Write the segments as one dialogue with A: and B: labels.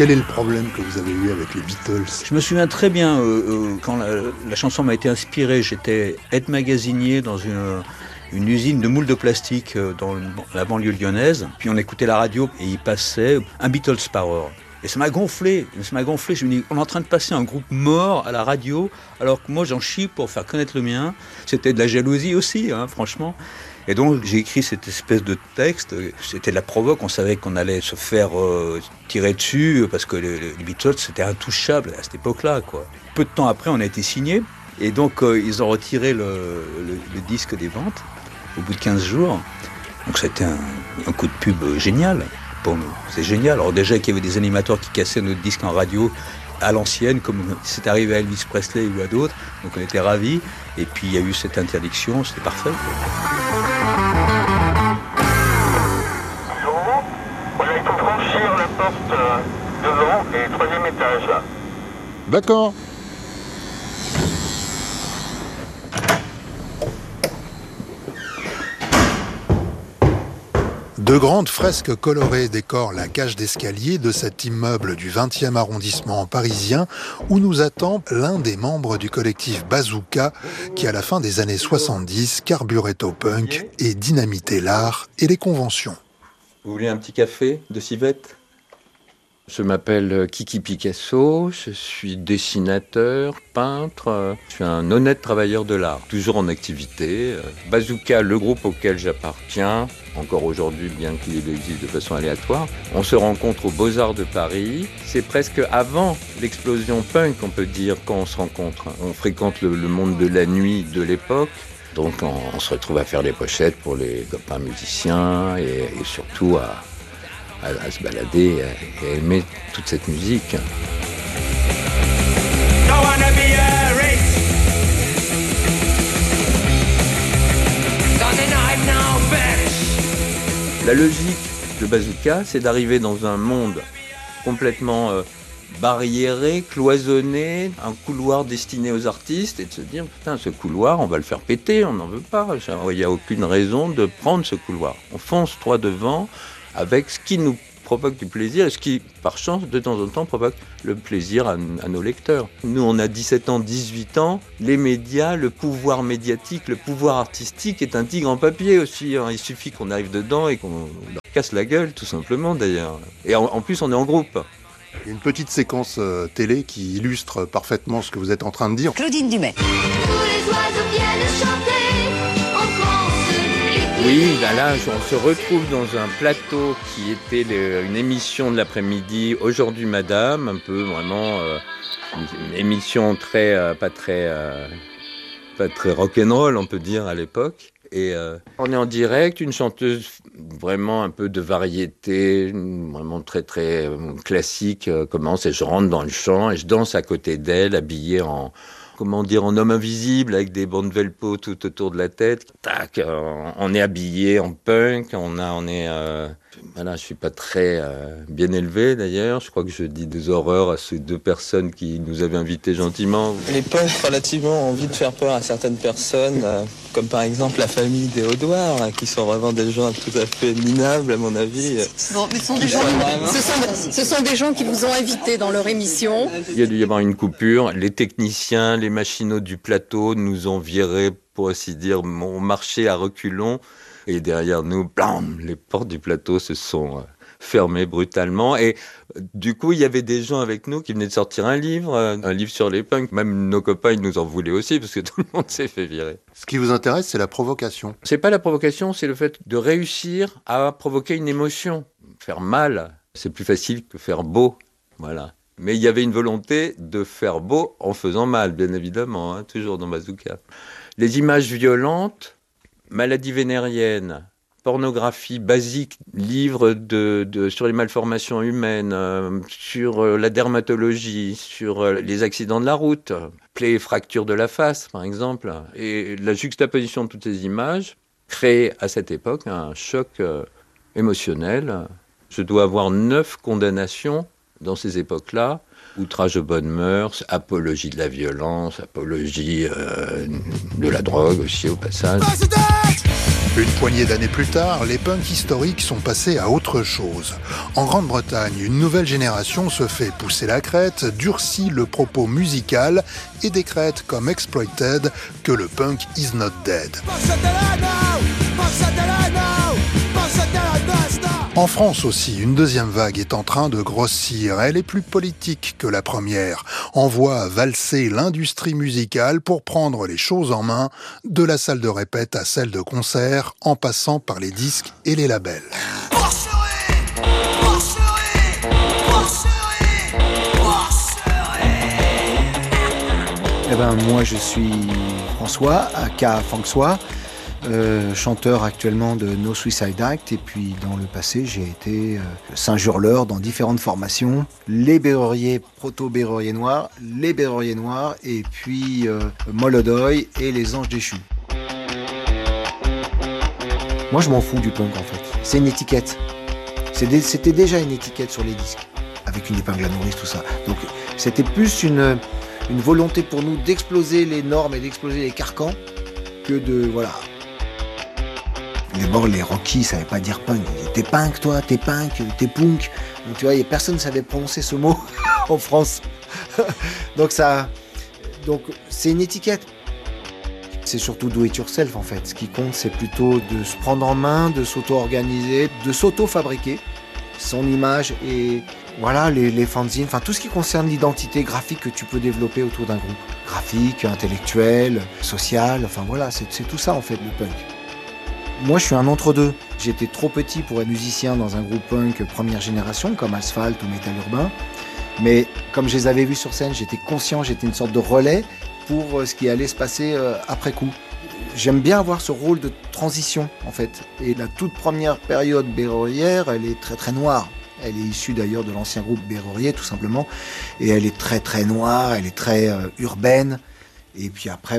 A: Quel est le problème que vous avez eu avec les Beatles ?
B: Je me souviens très bien, quand la chanson m'a été inspirée, j'étais aide-magasinier dans une usine de moules de plastique dans la banlieue lyonnaise. Puis on écoutait la radio et il passait un Beatles par heure. Et ça m'a gonflé. Je me dis, on est en train de passer un groupe mort à la radio, alors que moi j'en chie pour faire connaître le mien. C'était de la jalousie aussi, franchement. Et donc j'ai écrit cette espèce de texte. C'était de la provoque. On savait qu'on allait se faire tirer dessus parce que les Beatles c'était intouchable à cette époque-là, quoi. Peu de temps après, on a été signé. Et donc ils ont retiré le disque des ventes au bout de 15 jours. Donc c'était un coup de pub génial. Pour nous, c'est génial. Alors déjà qu'il y avait des animateurs qui cassaient notre disque en radio à l'ancienne, comme c'est arrivé à Elvis Presley ou à d'autres, donc on était ravis. Et puis il y a eu cette interdiction, c'était parfait.
C: Voilà, il faut franchir la porte devant et 3e étage.
A: D'accord. De grandes fresques colorées décorent la cage d'escalier de cet immeuble du 20e arrondissement parisien où nous attend l'un des membres du collectif Bazooka qui, à la fin des années 70, carburait au punk et dynamitait l'art et les conventions.
D: Vous voulez un petit café de civette ? Je m'appelle Kiki Picasso, je suis dessinateur, peintre, je suis un honnête travailleur de l'art, toujours en activité. Bazooka, le groupe auquel j'appartiens, encore aujourd'hui, bien qu'il existe de façon aléatoire, on se rencontre aux Beaux-Arts de Paris. C'est presque avant l'explosion punk, on peut dire, quand on se rencontre. On fréquente le monde de la nuit de l'époque. Donc on se retrouve à faire des pochettes pour les copains musiciens et surtout à se balader et à aimer toute cette musique. La logique de Bazooka, c'est d'arriver dans un monde complètement barriéré, cloisonné, un couloir destiné aux artistes et de se dire, putain, ce couloir, on va le faire péter, on n'en veut pas. Il n'y a aucune raison de prendre ce couloir. On fonce droit devant, avec ce qui nous provoque du plaisir et ce qui, par chance, de temps en temps, provoque le plaisir à nos lecteurs. Nous, on a 17 ans, 18 ans. Les médias, le pouvoir médiatique, le pouvoir artistique est un tigre en papier aussi. Il suffit qu'on arrive dedans et qu'on leur casse la gueule, tout simplement, d'ailleurs. Et en plus, on est en groupe.
A: Il y a une petite séquence télé qui illustre parfaitement ce que vous êtes en train de dire.
E: Claudine Dumais. Tous les oiseaux viennent chanter en France.
D: Oui, là, on se retrouve dans un plateau qui était une émission de l'après-midi, Aujourd'hui Madame, un peu vraiment une émission pas très rock'n'roll, on peut dire, à l'époque. Et on est en direct, une chanteuse vraiment un peu de variété, vraiment très très classique, commence et je rentre dans le chant et je danse à côté d'elle, habillée en homme invisible avec des bandes velpo tout autour de la tête. Tac, on est habillé en punk, je suis pas très bien élevé d'ailleurs. Je crois que je dis des horreurs à ces deux personnes qui nous avaient invités gentiment.
F: Les punks relativement ont envie de faire peur à certaines personnes, comme par exemple la famille des Audouard, qui sont vraiment des gens tout à fait minables à mon avis.
G: Bon, mais ce sont des gens qui vous ont invité dans leur émission.
D: Il y a dû y avoir une coupure. Les techniciens, les machinaux du plateau nous ont virés, pour ainsi dire, on marchait à reculons. Et derrière nous, blam, les portes du plateau se sont fermées brutalement. Et du coup, il y avait des gens avec nous qui venaient de sortir un livre sur les punks. Même nos copains, ils nous en voulaient aussi, parce que tout le monde s'est fait virer.
A: Ce qui vous intéresse, c'est la provocation.
D: C'est pas la provocation, c'est le fait de réussir à provoquer une émotion. Faire mal, c'est plus facile que faire beau. Voilà. Mais il y avait une volonté de faire beau en faisant mal, bien évidemment, toujours dans Bazooka. Les images violentes, maladies vénériennes, pornographie basique, livres sur les malformations humaines, sur la dermatologie, sur les accidents de la route, plaies et fractures de la face, par exemple. Et la juxtaposition de toutes ces images crée à cette époque un choc émotionnel. Je dois avoir 9 condamnations dans ces époques-là. Outrage aux bonnes mœurs, apologie de la violence, apologie de la drogue aussi au passage.
A: Une poignée d'années plus tard, les punks historiques sont passés à autre chose. En Grande-Bretagne, une nouvelle génération se fait pousser la crête, durcit le propos musical et décrète comme Exploited que le punk is not dead. En France aussi, une deuxième vague est en train de grossir. Elle est plus politique que la première. On voit valser l'industrie musicale pour prendre les choses en main, de la salle de répète à celle de concert, en passant par les disques et les labels.
H: Eh ben, moi je suis François, aka François. Chanteur actuellement de No Suicide Act, et puis dans le passé j'ai été singe-hurleur dans différentes formations, les Berruriers, proto-Berruriers noirs, les Berruriers noirs, et puis Molodoy et les Anges déchus. Moi je m'en fous du punk en fait, c'est une étiquette. C'était déjà une étiquette sur les disques, avec une épingle à nourrice, tout ça. Donc c'était plus une volonté pour nous d'exploser les normes et d'exploser les carcans que de, voilà. D'abord, les Rockies savaient pas dire punk. Ils disaient, t'es punk, toi, t'es punk, t'es punk. Donc, tu vois, personne ne savait prononcer ce mot en France. Donc, c'est une étiquette. C'est surtout do it yourself, en fait. Ce qui compte, c'est plutôt de se prendre en main, de s'auto-organiser, de s'auto-fabriquer son image et, voilà, les fanzines, enfin, tout ce qui concerne l'identité graphique que tu peux développer autour d'un groupe. Graphique, intellectuel, social, enfin, voilà, c'est tout ça, en fait, le punk. Moi, je suis un entre-deux. J'étais trop petit pour être musicien dans un groupe punk première génération, comme Asphalt ou Métal Urbain. Mais comme je les avais vus sur scène, j'étais conscient, j'étais une sorte de relais pour ce qui allait se passer après coup. J'aime bien avoir ce rôle de transition, en fait. Et la toute première période berrurière, elle est très très noire. Elle est issue d'ailleurs de l'ancien groupe Berrurier, tout simplement. Et elle est très très noire, elle est très urbaine. Et puis après,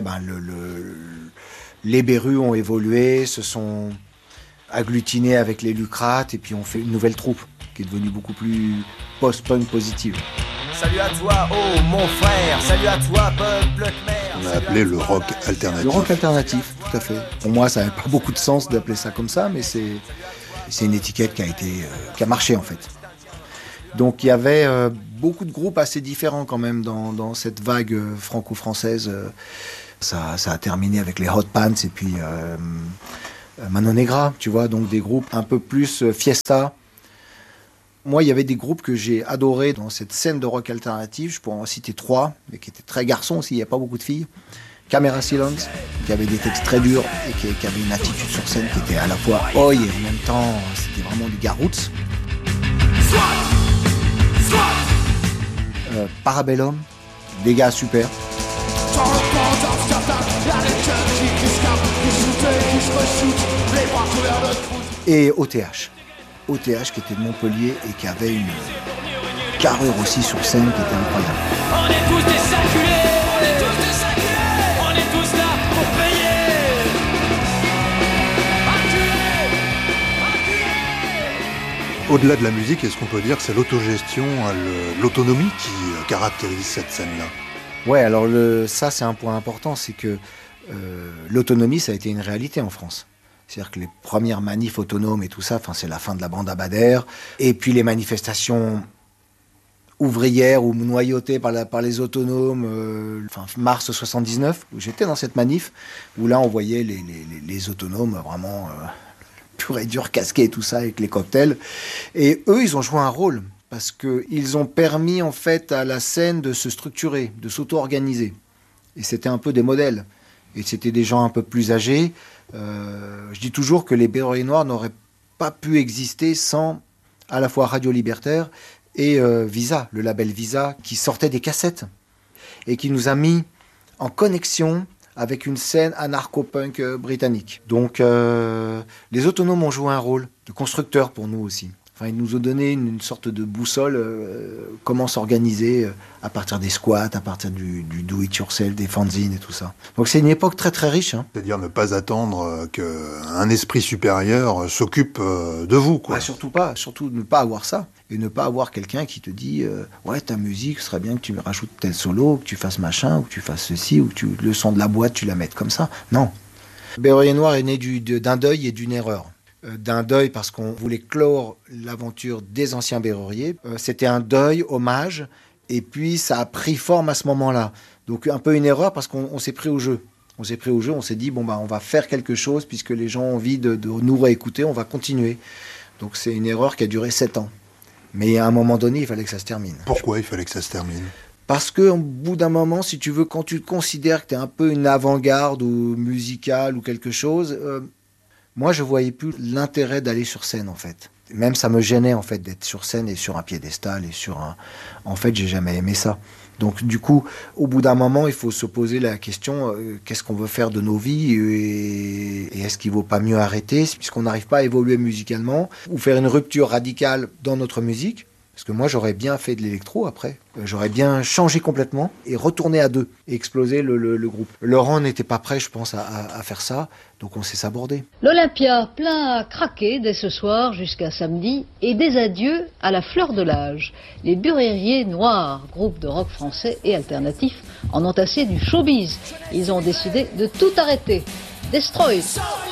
H: les Berrus ont évolué, se sont agglutinés avec les Lucrates, et puis on fait une nouvelle troupe qui est devenue beaucoup plus post-punk positive.
I: Salut à toi, oh mon frère, salut à toi, peuple de mer.
A: On a appelé le rock alternatif.
H: Le rock alternatif, tout à fait. Pour moi, ça n'avait pas beaucoup de sens d'appeler ça comme ça, mais c'est une étiquette qui a marché en fait. Donc il y avait beaucoup de groupes assez différents quand même dans cette vague franco-française. Ça a terminé avec les Hot Pants et puis Mano Negra, tu vois, donc des groupes un peu plus fiesta. Moi, il y avait des groupes que j'ai adorés dans cette scène de rock alternatif. Je pourrais en citer 3, mais qui étaient très garçons aussi, il n'y a pas beaucoup de filles. Camera Silence, qui avait des textes très durs et qui avait une attitude sur scène qui était à la fois oi et en même temps, c'était vraiment des gars roots. Parabellum, des gars super. Et OTH qui était de Montpellier et qui avait une carrure aussi sur scène qui était incroyable.
I: On est tous des saculés, on est tous des saculés, on est tous là pour payer.
A: Au-delà de la musique, est-ce qu'on peut dire que c'est l'autogestion, l'autonomie qui caractérise cette scène-là ?
H: Ouais, alors ça c'est un point important, c'est que l'autonomie ça a été une réalité en France. C'est-à-dire que les premières manifs autonomes et tout ça, c'est la fin de la bande Abadère. Et puis les manifestations ouvrières ou noyautées par les autonomes, mars 79, où j'étais dans cette manif, où là on voyait les autonomes vraiment pur et dur, casqués et tout ça, avec les cocktails. Et eux, ils ont joué un rôle, parce qu'ils ont permis en fait à la scène de se structurer, de s'auto-organiser. Et c'était un peu des modèles. Et c'était des gens un peu plus âgés. Je dis toujours que les Berruriers noirs n'auraient pas pu exister sans à la fois Radio Libertaire et Visa, le label Visa, qui sortait des cassettes et qui nous a mis en connexion avec une scène anarcho-punk britannique. Donc les autonomes ont joué un rôle de constructeur pour nous aussi. Ils nous ont donné une sorte de boussole, comment s'organiser à partir des squats, à partir du do-it-yourself, des fanzines et tout ça. Donc c'est une époque très très riche.
A: C'est-à-dire ne pas attendre qu'un esprit supérieur s'occupe de vous, quoi.
H: Surtout pas, surtout ne pas avoir ça. Et ne pas avoir quelqu'un qui te dit ouais, ta musique, ce serait bien que tu rajoutes tel solo, que tu fasses machin, ou que tu fasses ceci, ou que le son de la boîte, tu la mettes comme ça. Non. Berrurier Noir est né d'un deuil et d'une erreur. D'un deuil parce qu'on voulait clore l'aventure des anciens Berruriers. C'était un deuil, hommage, et puis ça a pris forme à ce moment-là. Donc un peu une erreur parce qu'on s'est pris au jeu. On s'est dit, on va faire quelque chose puisque les gens ont envie de nous réécouter, on va continuer. Donc c'est une erreur qui a duré 7 ans. Mais à un moment donné, il fallait que ça se termine.
A: Pourquoi il fallait que ça se termine ?
H: Parce qu'au bout d'un moment, si tu veux, quand tu considères que tu es un peu une avant-garde ou musicale ou quelque chose, moi je voyais plus l'intérêt d'aller sur scène en fait. Même ça me gênait en fait d'être sur scène et sur un piédestal et sur un... En fait, j'ai jamais aimé ça. Donc du coup, au bout d'un moment, il faut se poser la question qu'est-ce qu'on veut faire de nos vies et est-ce qu'il ne vaut pas mieux arrêter puisqu'on n'arrive pas à évoluer musicalement ou faire une rupture radicale dans notre musique. Parce que moi, j'aurais bien fait de l'électro après. J'aurais bien changé complètement et retourné à 2 et exploser le groupe. Laurent n'était pas prêt, je pense, à faire ça. Donc on s'est sabordé.
J: L'Olympia plein à craquer dès ce soir jusqu'à samedi et des adieux à la fleur de l'âge. Les Berruriers Noirs, groupe de rock français et alternatif, en ont assez du showbiz. Ils ont décidé de tout arrêter. Destroy.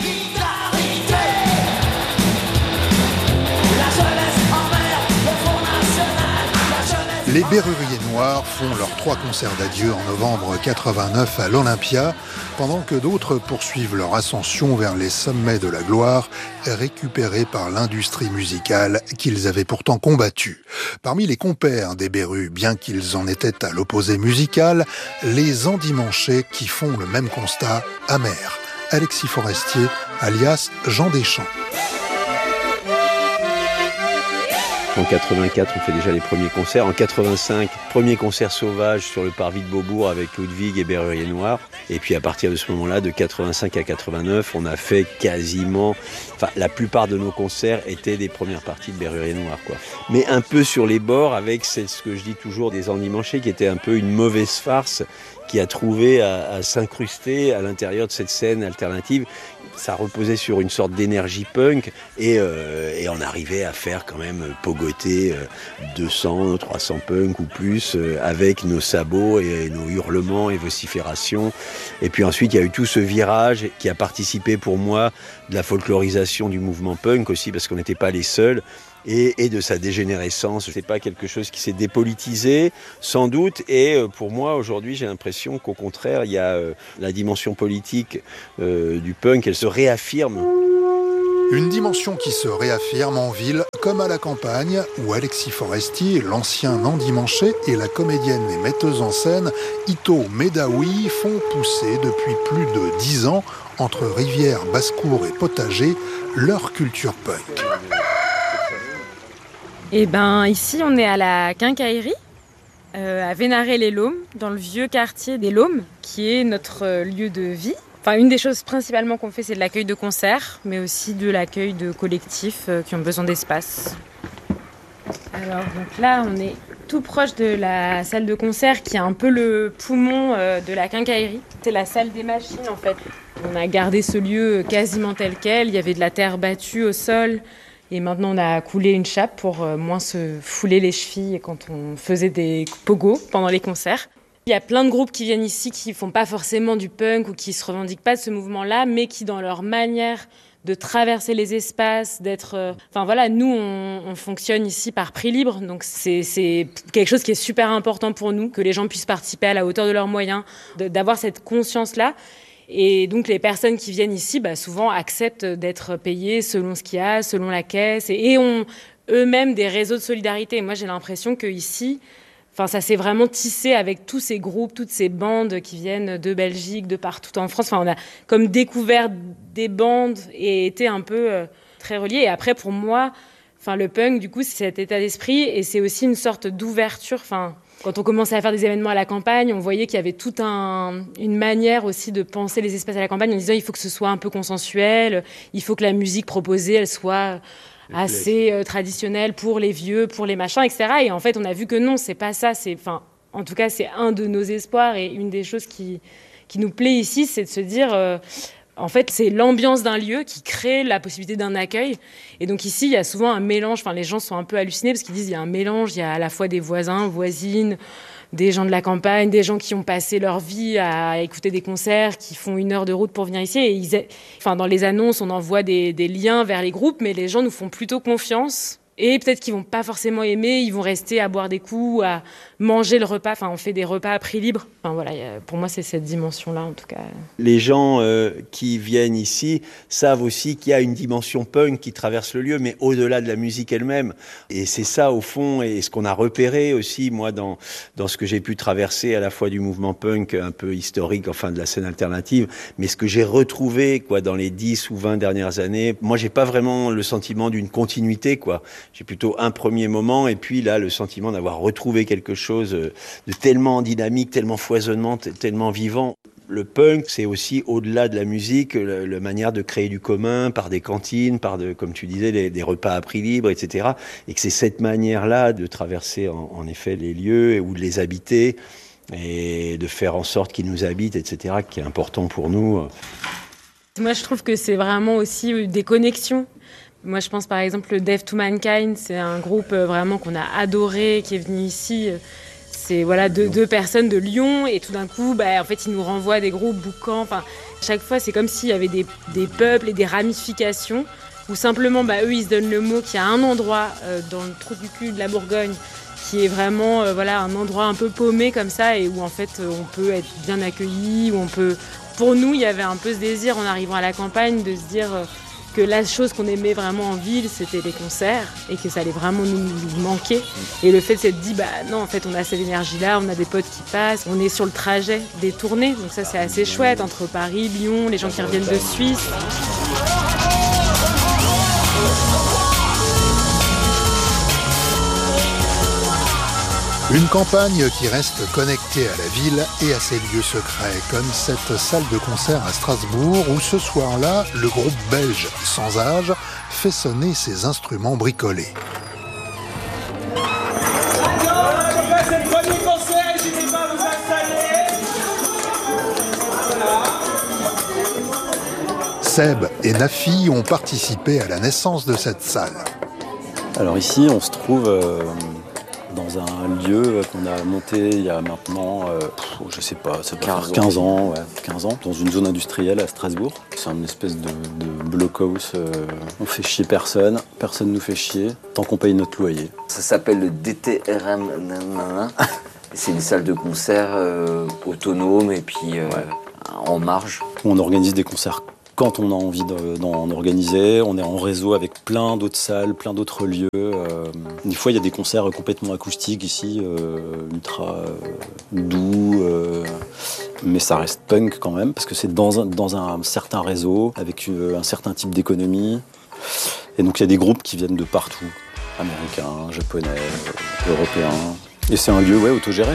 A: Les Berruriers Noirs font leurs 3 concerts d'adieu en novembre 89 à l'Olympia, pendant que d'autres poursuivent leur ascension vers les sommets de la gloire, récupérés par l'industrie musicale qu'ils avaient pourtant combattue. Parmi les compères des Berru, bien qu'ils en étaient à l'opposé musical, les endimanchés qui font le même constat amer. Alexis Forestier, alias Jean Deschamps.
K: En 84, on fait déjà les premiers concerts. En 85, premier concert sauvage sur le parvis de Beaubourg avec Ludwig et Berrurier Noir. Et puis à partir de ce moment-là, de 85 à 89, on a fait quasiment... Enfin, la plupart de nos concerts étaient des premières parties de Berrurier Noir, quoi. Mais un peu sur les bords avec, c'est ce que je dis toujours, des endimanchés qui était un peu une mauvaise farce qui a trouvé à s'incruster à l'intérieur de cette scène alternative. Ça reposait sur une sorte d'énergie punk et on arrivait à faire quand même pogoter 200, 300 punk ou plus avec nos sabots et nos hurlements et vociférations. Et puis ensuite, il y a eu tout ce virage qui a participé pour moi de la folklorisation du mouvement punk aussi parce qu'on n'était pas les seuls. Et de sa dégénérescence. C'est pas quelque chose qui s'est dépolitisé, sans doute. Et pour moi, aujourd'hui, j'ai l'impression qu'au contraire, il y a la dimension politique du punk, elle se réaffirme.
A: Une dimension qui se réaffirme en ville comme à la campagne, où Alexis Forestier, l'ancien endimanché, et la comédienne et metteuse en scène Ito Medaoui font pousser depuis plus de 10 ans, entre Rivière, Basse-Cour et Potager, leur culture punk.
L: Eh ben, ici, on est à la Quincaillerie, à Vénaré-les-Laumes, dans le vieux quartier des Laumes, qui est notre lieu de vie. Enfin, une des choses principalement qu'on fait, c'est de l'accueil de concerts, mais aussi de l'accueil de collectifs qui ont besoin d'espace. Alors, donc là, on est tout proche de la salle de concert, qui est un peu le poumon de la Quincaillerie. C'est la salle des machines, en fait. On a gardé ce lieu quasiment tel quel. Il y avait de la terre battue au sol. Et maintenant, on a coulé une chape pour moins se fouler les chevilles quand on faisait des pogos pendant les concerts. Il y a plein de groupes qui viennent ici qui ne font pas forcément du punk ou qui ne se revendiquent pas de ce mouvement-là, mais qui, dans leur manière de traverser les espaces, d'être... Enfin voilà, nous, on fonctionne ici par prix libre. Donc c'est quelque chose qui est super important pour nous, que les gens puissent participer à la hauteur de leurs moyens, d'avoir cette conscience-là. Et donc les personnes qui viennent ici, souvent acceptent d'être payées selon ce qu'il y a, selon la caisse, et ont eux-mêmes des réseaux de solidarité. Moi, j'ai l'impression qu'ici, ça s'est vraiment tissé avec tous ces groupes, toutes ces bandes qui viennent de Belgique, de partout en France. On a comme découvert des bandes et été un peu très reliés. Et après, pour moi, le punk, du coup, c'est cet état d'esprit et c'est aussi une sorte d'ouverture. Quand on commençait à faire des événements à la campagne, on voyait qu'il y avait toute une manière aussi de penser les espaces à la campagne en disant il faut que ce soit un peu consensuel, il faut que la musique proposée, elle soit assez traditionnelle pour les vieux, pour les machins, etc. Et en fait, on a vu que non, c'est pas ça. En tout cas, c'est un de nos espoirs et une des choses qui nous plaît ici, c'est de se dire En fait, c'est l'ambiance d'un lieu qui crée la possibilité d'un accueil. Et donc ici, il y a souvent un mélange. Enfin, les gens sont un peu hallucinés parce qu'ils disent qu'il y a un mélange. Il y a à la fois des voisins, voisines, des gens de la campagne, des gens qui ont passé leur vie à écouter des concerts, qui font 1 heure de route pour venir ici. Et dans les annonces, on envoie des liens vers les groupes, mais les gens nous font plutôt confiance. Et peut-être qu'ils vont pas forcément aimer, ils vont rester à boire des coups, à manger le repas. Enfin, on fait des repas à prix libre. Enfin, voilà, pour moi, c'est cette dimension-là, en tout cas.
K: Les gens qui viennent ici savent aussi qu'il y a une dimension punk qui traverse le lieu, mais au-delà de la musique elle-même. Et c'est ça, au fond, et ce qu'on a repéré aussi, moi, dans ce que j'ai pu traverser, à la fois du mouvement punk un peu historique, enfin de la scène alternative, mais ce que j'ai retrouvé dans les 10 ou 20 dernières années. Moi, j'ai pas vraiment le sentiment d'une continuité, quoi. J'ai plutôt un premier moment, et puis là, le sentiment d'avoir retrouvé quelque chose de tellement dynamique, tellement foisonnant, tellement vivant. Le punk, c'est aussi, au-delà de la musique, la manière de créer du commun par des cantines, comme tu disais, des repas à prix libre, etc. Et que c'est cette manière-là de traverser, en effet, les lieux ou de les habiter et de faire en sorte qu'ils nous habitent, etc., qui est important pour nous.
L: Moi, je trouve que c'est vraiment aussi des connexions. Moi, je pense par exemple le Deaf to Mankind, c'est un groupe vraiment qu'on a adoré, qui est venu ici. C'est deux personnes de Lyon et tout d'un coup, en fait, ils nous renvoient des groupes boucans. Enfin, chaque fois, c'est comme s'il y avait des peuples et des ramifications où simplement, eux, ils se donnent le mot qu'il y a un endroit dans le trou du cul de la Bourgogne qui est vraiment un endroit un peu paumé comme ça et où en fait, on peut être bien accueilli, où on peut... Pour nous, il y avait un peu ce désir en arrivant à la campagne de se dire... que la chose qu'on aimait vraiment en ville, c'était les concerts et que ça allait vraiment nous manquer. Et le fait de s'être dit, non, en fait, on a cette énergie-là, on a des potes qui passent, on est sur le trajet des tournées. Donc ça, c'est assez chouette, entre Paris, Lyon, les gens qui reviennent de Suisse.
A: Une campagne qui reste connectée à la ville et à ses lieux secrets, comme cette salle de concert à Strasbourg où ce soir-là, le groupe belge Sans Âge fait sonner ses instruments bricolés.
I: C'est le premier concert, n'hésitez pas à vous installer.
A: Seb et Nafi ont participé à la naissance de cette salle.
M: Alors ici, on se trouve... dans un lieu qu'on a monté il y a maintenant, je sais pas, ça doit faire 15 ans, dans une zone industrielle à Strasbourg. C'est une espèce de blockhouse, on fait chier personne nous fait chier, tant qu'on paye notre loyer.
N: Ça s'appelle le DTRM, c'est une salle de concert autonome et puis en marge.
M: On organise des concerts quand on a envie d'en organiser. On est en réseau avec plein d'autres salles, plein d'autres lieux. Des fois, il y a des concerts complètement acoustiques ici, ultra doux, mais ça reste punk quand même, parce que c'est dans un certain réseau, avec un certain type d'économie. Et donc, il y a des groupes qui viennent de partout, américains, japonais, européens. Et c'est un lieu, autogéré.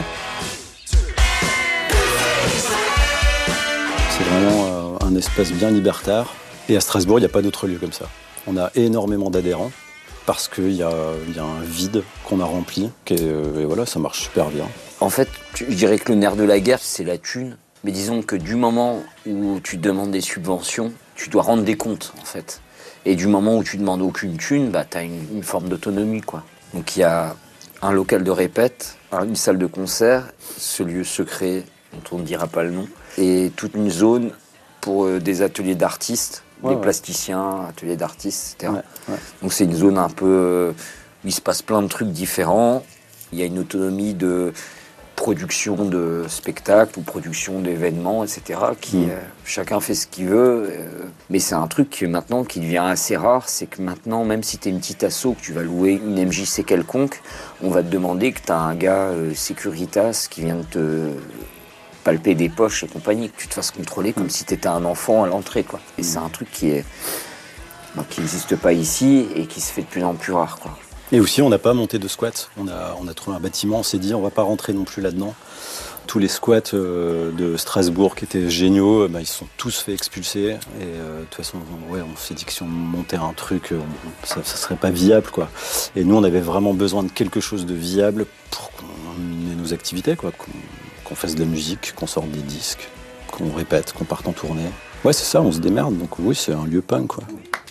M: C'est vraiment un espace bien libertaire. Et à Strasbourg, il n'y a pas d'autre lieu comme ça. On a énormément d'adhérents parce qu'il y a un vide qu'on a rempli. Et voilà, ça marche super bien.
N: En fait, je dirais que le nerf de la guerre, c'est la thune. Mais disons que du moment où tu demandes des subventions, tu dois rendre des comptes, en fait. Et du moment où tu demandes aucune thune, tu as une forme d'autonomie, quoi. Donc il y a un local de répète, une salle de concert, ce lieu secret dont on ne dira pas le nom, et toute une zone pour des ateliers d'artistes, des plasticiens, ateliers d'artistes, etc. Donc c'est une zone un peu où il se passe plein de trucs différents. Il y a une autonomie de production de spectacles ou production d'événements, etc. Chacun fait ce qu'il veut. Mais c'est un truc maintenant qui devient assez rare. C'est que maintenant, même si tu es une petite asso, que tu vas louer une MJC quelconque, on va te demander que tu as un gars Securitas qui vient de te palper des poches et compagnie, que tu te fasses contrôler comme si tu étais un enfant à l'entrée, quoi. Et c'est un truc qui n'existe pas ici et qui se fait de plus en plus rare, quoi.
M: Et aussi, on n'a pas monté de squat. On a trouvé un bâtiment, on s'est dit, on va pas rentrer non plus là-dedans. Tous les squats de Strasbourg qui étaient géniaux, ils se sont tous fait expulser. Et de toute façon, on s'est dit que si on montait un truc, ça serait pas viable, quoi. Et nous, on avait vraiment besoin de quelque chose de viable pour qu'on ait nos activités, quoi. Qu'on fasse de la musique, qu'on sorte des disques, qu'on répète, qu'on parte en tournée. Ouais, c'est ça, on se démerde, donc oui, c'est un lieu punk, quoi.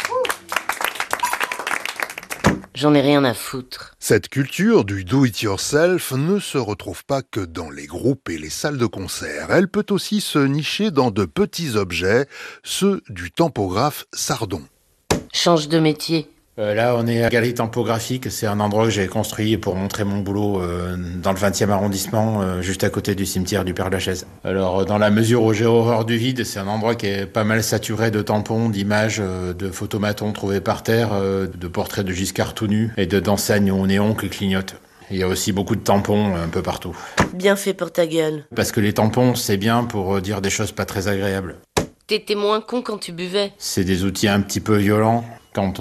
O: J'en ai rien à foutre.
A: Cette culture du do-it-yourself ne se retrouve pas que dans les groupes et les salles de concert. Elle peut aussi se nicher dans de petits objets, ceux du tampographe Sardon.
O: Change de métier.
P: Là, on est à Galerie Tampographique. C'est un endroit que j'ai construit pour montrer mon boulot dans le 20e arrondissement, juste à côté du cimetière du Père-Lachaise. Alors, dans la mesure où j'ai horreur du vide, c'est un endroit qui est pas mal saturé de tampons, d'images, de photomatons trouvés par terre, de portraits de Giscard tout nu et d'enseignes au néon qui clignotent. Il y a aussi beaucoup de tampons un peu partout.
O: Bien fait pour ta gueule.
P: Parce que les tampons, c'est bien pour dire des choses pas très agréables.
O: T'étais moins con quand tu buvais.
P: C'est des outils un petit peu violents. Quand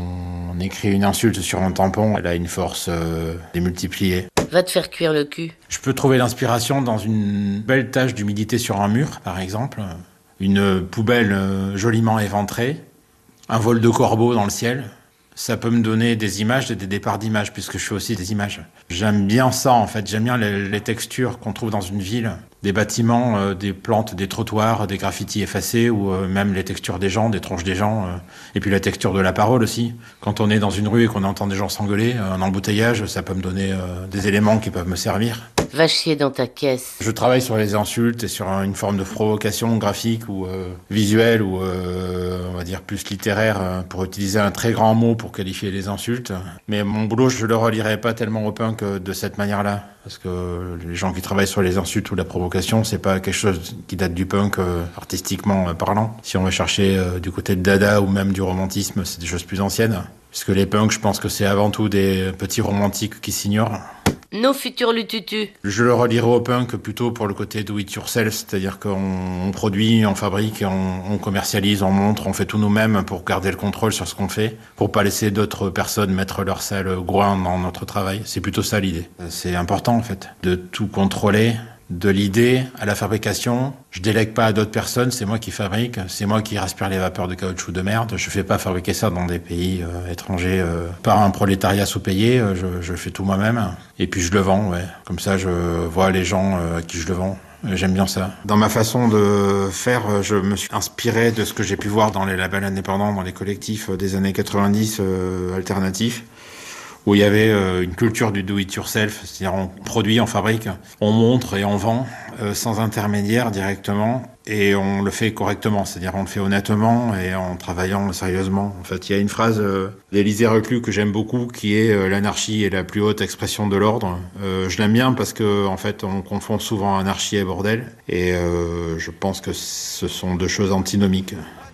P: on écrit une insulte sur un tampon, elle a une force démultipliée.
O: Va te faire cuire le cul.
P: Je peux trouver l'inspiration dans une belle tache d'humidité sur un mur, par exemple. Une poubelle joliment éventrée. Un vol de corbeau dans le ciel. Ça peut me donner des images et des départs d'images, puisque je fais aussi des images. J'aime bien ça, en fait. J'aime bien les textures qu'on trouve dans une ville. Des bâtiments, des plantes, des trottoirs, des graffitis effacés, ou même les textures des gens, des tronches des gens. Et puis la texture de la parole aussi. Quand on est dans une rue et qu'on entend des gens s'engueuler, un embouteillage, ça peut me donner des éléments qui peuvent me servir.
O: Va chier dans ta caisse.
P: Je travaille sur les insultes et sur une forme de provocation graphique ou visuelle ou on va dire plus littéraire pour utiliser un très grand mot pour qualifier les insultes. Mais mon boulot, je le relierai pas tellement au punk de cette manière-là. Parce que les gens qui travaillent sur les insultes ou la provocation, c'est pas quelque chose qui date du punk artistiquement parlant. Si on va chercher du côté de Dada ou même du romantisme, c'est des choses plus anciennes. Puisque les punks, je pense que c'est avant tout des petits romantiques qui s'ignorent.
O: Nos futurs lututus.
P: Je le relierai au punk plutôt pour le côté do it yourself, c'est-à-dire qu'on produit, on fabrique, on commercialise, on montre, on fait tout nous-mêmes pour garder le contrôle sur ce qu'on fait, pour pas laisser d'autres personnes mettre leur sale groin dans notre travail. C'est plutôt ça l'idée. C'est important en fait, de tout contrôler. De l'idée à la fabrication, je délègue pas à d'autres personnes, c'est moi qui fabrique, c'est moi qui respire les vapeurs de caoutchouc de merde. Je fais pas fabriquer ça dans des pays étrangers par un prolétariat sous-payé, je fais tout moi-même. Et puis je le vends, ouais. Comme ça je vois les gens à qui je le vends. J'aime bien ça. Dans ma façon de faire, je me suis inspiré de ce que j'ai pu voir dans les labels indépendants, dans les collectifs des années 90 alternatifs, où il y avait une culture du do-it-yourself, c'est-à-dire on produit, on fabrique, on montre et on vend sans intermédiaire directement, et on le fait correctement, c'est-à-dire on le fait honnêtement et en travaillant sérieusement. En fait, il y a une phrase d'Élisée Reclus que j'aime beaucoup, qui est l'anarchie est la plus haute expression de l'ordre. Je l'aime bien parce que en fait, on confond souvent anarchie et bordel, et je pense que ce sont deux choses antinomiques.